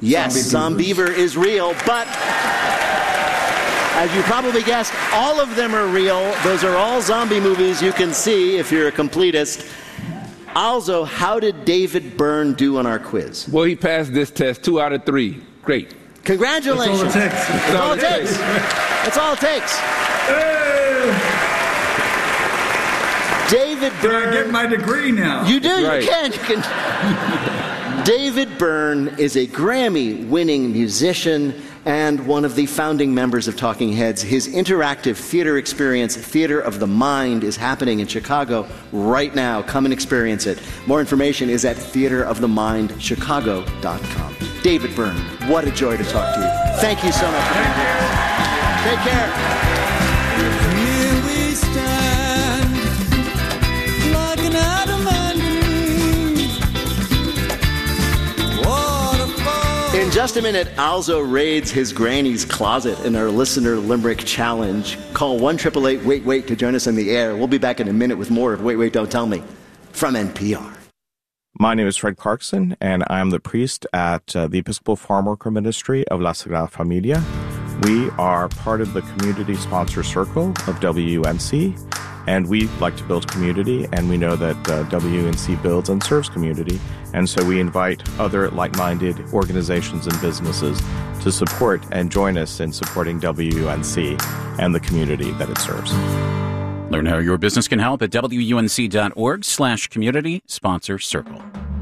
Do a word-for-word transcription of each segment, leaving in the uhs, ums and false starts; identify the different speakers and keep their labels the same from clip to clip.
Speaker 1: Yes, Zombeaver is real, but as you probably guessed, all of them are real. Those are all zombie movies you can see if you're a completist. Also, how did David Byrne do on our quiz?
Speaker 2: Well, he passed this test two out of three. Great.
Speaker 1: Congratulations.
Speaker 3: That's all it takes.
Speaker 1: That's all it takes. That's all it takes. David Byrne.
Speaker 3: Can I get my degree now?
Speaker 1: You do.
Speaker 2: Right.
Speaker 1: You can. You can. David Byrne is a Grammy-winning musician and one of the founding members of Talking Heads. His interactive theater experience, Theater of the Mind, is happening in Chicago right now. Come and experience it. More information is at theater of the mind chicago dot com. David Byrne, what a joy to talk to you. Thank you so much for being here. Take care.
Speaker 4: Here we stand, like an adamant waterfall.
Speaker 1: In just a minute, Alzo raids his granny's closet in our Listener Limerick Challenge. Call one eight eight eight wait wait to join us on the air. We'll be back in a minute with more of Wait, Wait, Don't Tell Me from N P R.
Speaker 5: My name is Fred Clarkson, and I'm the priest at uh, the Episcopal Farm Worker Ministry of La Sagrada Familia. We are part of the community sponsor circle of W U N C, and we like to build community, and we know that uh, W U N C builds and serves community, and so we invite other like-minded organizations and businesses to support and join us in supporting W U N C and the community that it serves.
Speaker 6: Learn how your business can help at W U N C dot org slash community sponsor circle.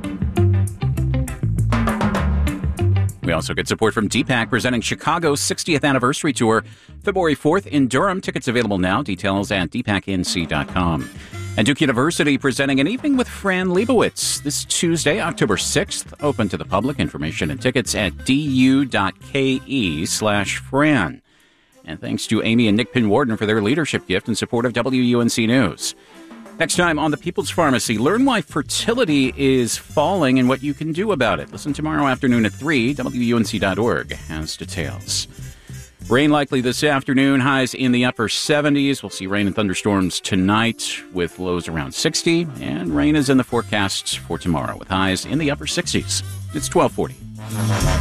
Speaker 6: We also get support from D PAC presenting Chicago's sixtieth anniversary tour, February fourth in Durham. Tickets available now. Details at D PAC N C dot com. And Duke University presenting an evening with Fran Lebowitz this Tuesday, October sixth. Open to the public. Information and tickets at du dot ke slash Fran. And thanks to Amy and Nick Pinwarden for their leadership gift in support of W U N C News. Next time on The People's Pharmacy, learn why fertility is falling and what you can do about it. Listen tomorrow afternoon at three. W U N C dot org has details. Rain likely this afternoon, highs in the upper seventies. We'll see rain and thunderstorms tonight with lows around sixty. And rain is in the forecast for tomorrow with highs in the upper sixties. It's twelve forty.